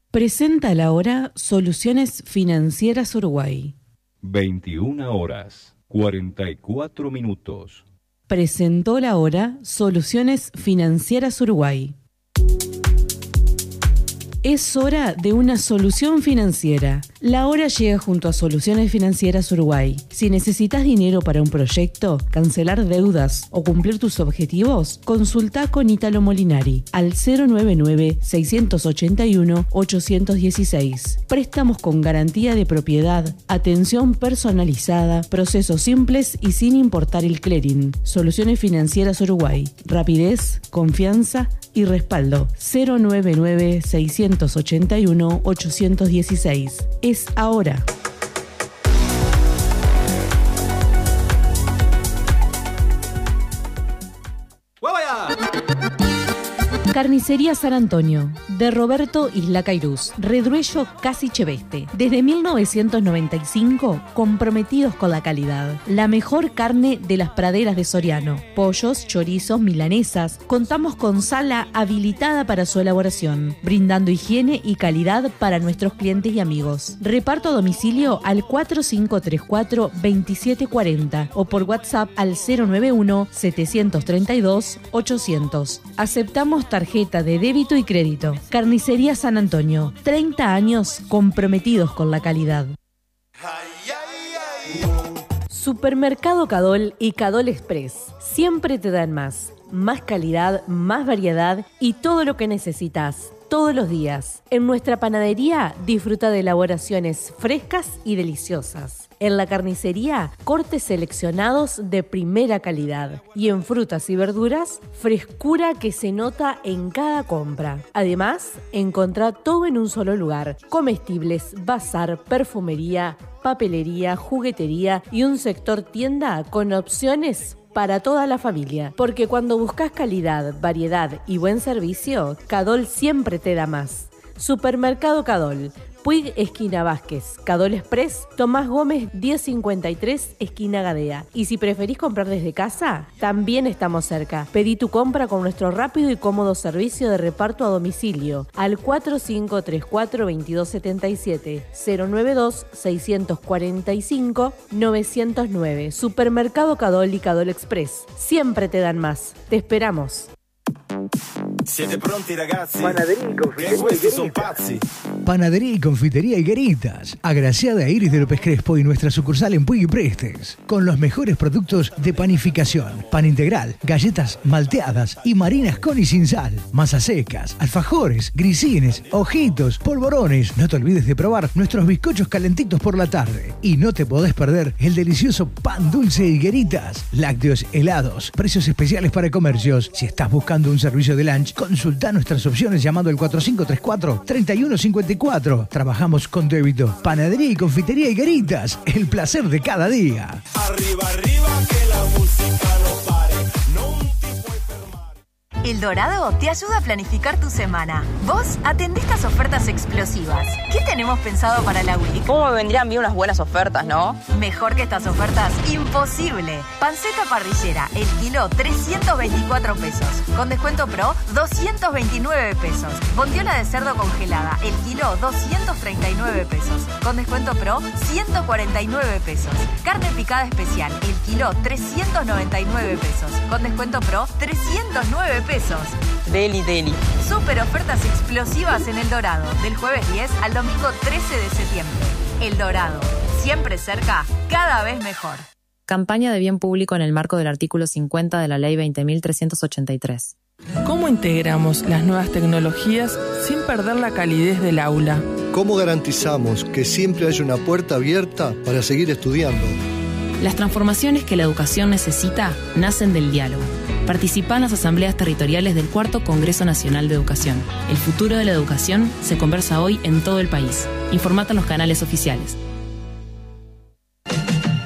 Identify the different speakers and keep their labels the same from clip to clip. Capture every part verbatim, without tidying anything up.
Speaker 1: Presenta la hora Soluciones Financieras Uruguay.
Speaker 2: veintiuna horas, cuarenta y cuatro minutos.
Speaker 1: Presentó la hora Soluciones Financieras Uruguay. Es hora de una solución financiera. La hora llega junto a Soluciones Financieras Uruguay. Si necesitas dinero para un proyecto, cancelar deudas o cumplir tus objetivos, consulta con Ítalo Molinari al cero nueve nueve, seis ocho uno, ocho uno seis. Préstamos con garantía de propiedad, atención personalizada, procesos simples y sin importar el clearing. Soluciones Financieras Uruguay. Rapidez, confianza y respaldo. cero nueve nueve, seis ocho uno, ocho uno seis. Es ahora. Carnicería San Antonio, de Roberto Isla Cairuz, Redruello Casi Cheveste. Desde mil novecientos noventa y cinco, comprometidos con la calidad. La mejor carne de las praderas de Soriano. Pollos, chorizos, milanesas. Contamos con sala habilitada para su elaboración, brindando higiene y calidad para nuestros clientes y amigos. Reparto a domicilio al cuatro cinco tres cuatro, dos siete cuatro cero o por WhatsApp al cero nueve uno, siete tres dos, ochocientos. Aceptamos tarjeta de débito y crédito. Carnicería San Antonio, treinta años comprometidos con la calidad. Supermercado Cadol y Cadol Express siempre te dan más. Más calidad, más variedad y todo lo que necesitas. Todos los días. En nuestra panadería disfruta de elaboraciones frescas y deliciosas. En la carnicería, cortes seleccionados de primera calidad. Y en frutas y verduras, frescura que se nota en cada compra. Además, encontrá todo en un solo lugar. Comestibles, bazar, perfumería, papelería, juguetería y un sector tienda con opciones para toda la familia, porque cuando buscas calidad, variedad y buen servicio, Cadol siempre te da más. Supermercado Cadol, Puig esquina Vázquez, Cadol Express, Tomás Gómez diez cincuenta y tres, esquina Gadea. Y si preferís comprar desde casa, también estamos cerca. Pedí tu compra con nuestro rápido y cómodo servicio de reparto a domicilio al cuatro cinco tres cuatro, veintidós setenta y siete, cero nueve dos, seiscientos cuarenta y cinco, novecientos nueve. Supermercado Cadol y Cadol Express. Siempre te dan más. Te esperamos.
Speaker 3: Siete pronti ragazzi.
Speaker 4: Panadería y confitería
Speaker 3: questi son pazzi.
Speaker 5: Panadería y confitería Higueritas, agraciada a Iris de López Crespo y nuestra sucursal en Puig y Prestes, con los mejores productos de panificación, pan integral, galletas malteadas y marinas con y sin sal, masas secas, alfajores, grisines, ojitos, polvorones. No te olvides de probar nuestros bizcochos calentitos por la tarde y no te podés perder el delicioso pan dulce Higueritas, lácteos helados, precios especiales para comercios. Si estás buscando un servicio de lunch, consulta nuestras opciones llamando al cuatro cinco tres cuatro, tres uno cinco cuatro. Trabajamos con débito. Panadería y confitería Higueritas. El placer de cada día.
Speaker 3: Arriba, arriba, que la música no pare. No un tipo enfermar.
Speaker 6: El Dorado te ayuda a planificar tu semana. Vos atendés estas ofertas explosivas. ¿Qué tenemos pensado para la week?
Speaker 7: ¿Cómo me vendrían bien unas buenas ofertas, no?
Speaker 6: Mejor que estas ofertas, imposible. Panceta parrillera, el kilo, trescientos veinticuatro pesos. Con descuento pro, doscientos veintinueve pesos. Bondiola de cerdo congelada, el kilo, doscientos treinta y nueve pesos. Con descuento pro, ciento cuarenta y nueve pesos. Carne picada especial, el kilo, trescientos noventa y nueve pesos. Con descuento pro, trescientos nueve pesos.
Speaker 7: Deli, deli.
Speaker 6: Super ofertas explosivas en El Dorado, del jueves diez al domingo trece de septiembre. El Dorado, siempre cerca, cada vez mejor.
Speaker 8: Campaña de bien público en el marco del artículo cincuenta de la Ley veinte mil trescientos ochenta y tres.
Speaker 9: ¿Cómo integramos las nuevas tecnologías sin perder la calidez del aula?
Speaker 10: ¿Cómo garantizamos que siempre haya una puerta abierta para seguir estudiando?
Speaker 8: Las transformaciones que la educación necesita nacen del diálogo. Participa en las asambleas territoriales del Cuarto Congreso Nacional de Educación. El futuro de la educación se conversa hoy en todo el país. Informate en los canales oficiales.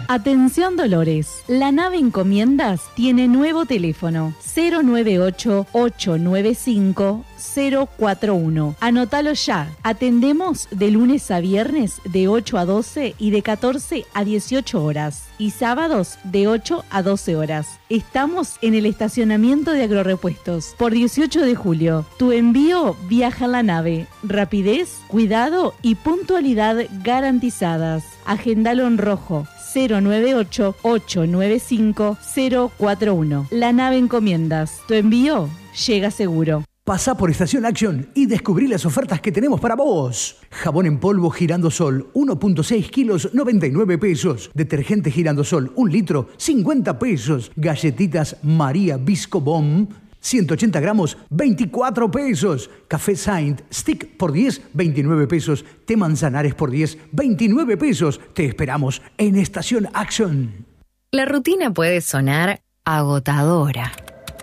Speaker 4: Atención Dolores, la nave Encomiendas tiene nuevo teléfono cero nueve ocho, ocho nueve cinco, cero cuatro uno. Anótalo ya. Atendemos de lunes a viernes de ocho a doce y de catorce a dieciocho horas y sábados de ocho a doce horas. Estamos en el estacionamiento de Agrorepuestos por dieciocho de julio. Tu envío viaja en la nave. Rapidez, cuidado y puntualidad garantizadas. Agendalo en rojo cero nueve ocho, ocho nueve cinco, cero cuatro uno. La nave Encomiendas. Tu envío llega seguro.
Speaker 5: Pasá por Estación Action y descubrí las ofertas que tenemos para vos. Jabón en polvo Girandosol, uno punto seis kilos, noventa y nueve pesos. Detergente Girandosol, un litro, cincuenta pesos. Galletitas María Bisco Bomb, ciento ochenta gramos, veinticuatro pesos. Café Saint Stick por diez, veintinueve pesos. Té Manzanares por diez, veintinueve pesos. Te esperamos en Estación Action.
Speaker 11: La rutina puede sonar agotadora.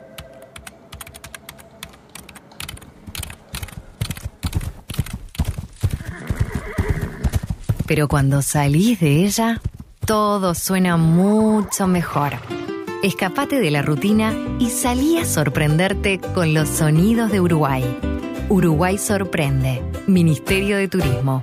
Speaker 11: Pero cuando salís de ella, todo suena mucho mejor. Escapate de la rutina y salí a sorprenderte con los sonidos de Uruguay. Uruguay sorprende. Ministerio de Turismo.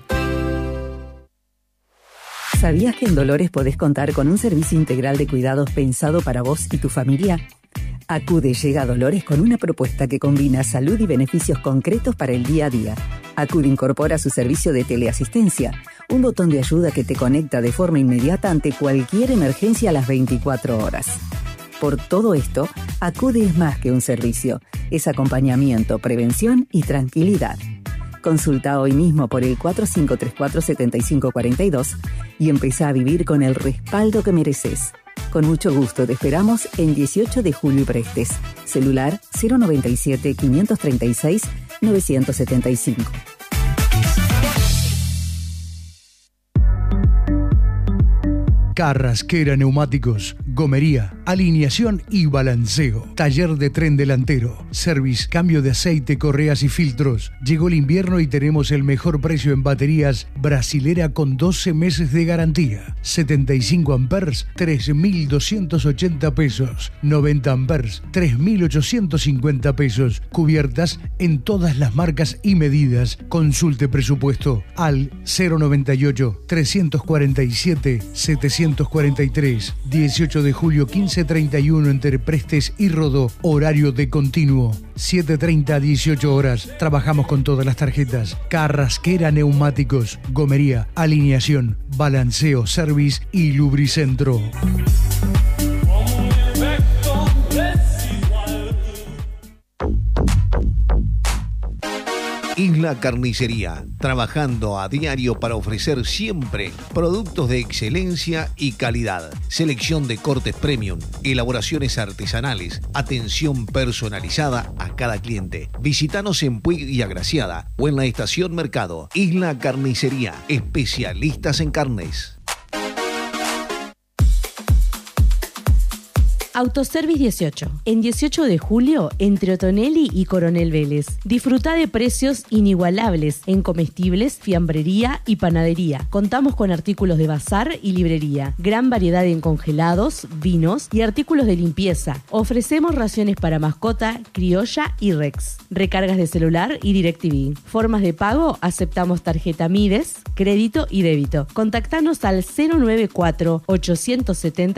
Speaker 12: ¿Sabías que en Dolores podés contar con un servicio integral de cuidados pensado para vos y tu familia? Acude llega a Dolores con una propuesta que combina salud y beneficios concretos para el día a día. Acude incorpora su servicio de teleasistencia, un botón de ayuda que te conecta de forma inmediata ante cualquier emergencia a las veinticuatro horas. Por todo esto, Acude es más que un servicio, es acompañamiento, prevención y tranquilidad. Consulta hoy mismo por el cuatro cinco tres cuatro, siete cinco cuatro dos y empezá a vivir con el respaldo que mereces. Con mucho gusto te esperamos en dieciocho de julio y Prestes. Celular cero noventa y siete, quinientos treinta y seis, novecientos setenta y cinco.
Speaker 5: Carrasquera Neumáticos, gomería, alineación y balanceo. Taller de tren delantero, service, cambio de aceite, correas y filtros. Llegó el invierno y tenemos el mejor precio en baterías brasilera con doce meses de garantía. setenta y cinco amperes, tres mil doscientos ochenta pesos. noventa amperes, tres mil ochocientos cincuenta pesos. Cubiertas en todas las marcas y medidas. Consulte presupuesto al cero noventa y ocho, trescientos cuarenta y siete, setecientos cuarenta y tres. dieciocho de julio, quince treinta y uno entre Prestes y Rodó. Horario de continuo. siete treinta a dieciocho horas. Trabajamos con todas las tarjetas. Carrasquera Neumáticos, gomería, alineación, balanceo, service y lubricentro.
Speaker 13: Isla Carnicería, trabajando a diario para ofrecer siempre productos de excelencia y calidad. Selección de cortes premium, elaboraciones artesanales, atención personalizada a cada cliente. Visítanos en Puig y Agraciada o en la Estación Mercado. Isla Carnicería, especialistas en carnes.
Speaker 1: Autoservice dieciocho. En dieciocho de julio, entre Otonelli y Coronel Vélez. Disfruta de precios inigualables en comestibles, fiambrería y panadería. Contamos con artículos de bazar y librería. Gran variedad en congelados, vinos y artículos de limpieza. Ofrecemos raciones para mascota, criolla y Rex. Recargas de celular y DirecTV. Formas de pago, aceptamos tarjeta Mides, crédito y débito. Contactanos al cero noventa y cuatro, ochocientos setenta